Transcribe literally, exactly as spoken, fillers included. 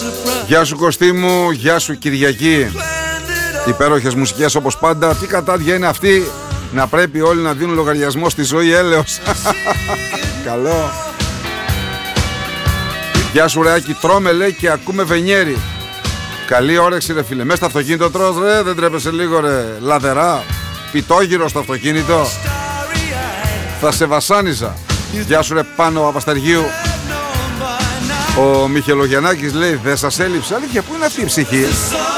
Γεια σου Κωστή μου, γεια σου Κυριακή. Υπέροχες μουσικές όπως πάντα. Τι κατάδια είναι αυτή να πρέπει όλοι να δίνουν λογαριασμό στη ζωή, έλεος. Καλό. Γεια σου Ρεάκη, τρώμε λέει και ακούμε Βενιέρη. Καλή όρεξη ρε φίλε. Μες στο αυτοκίνητο τρως ρε, δεν τρέπεσαι λίγο ρε. Λαδερά, πιτόγυρο στο αυτοκίνητο. Θα σε βασάνιζα. Γεια σου ρε Πάνο Παπασταργίου. Ο Μιχελογιαννάκης λέει δεν σας έλειψε. Αλήθεια, πού είναι αυτή η ψυχή?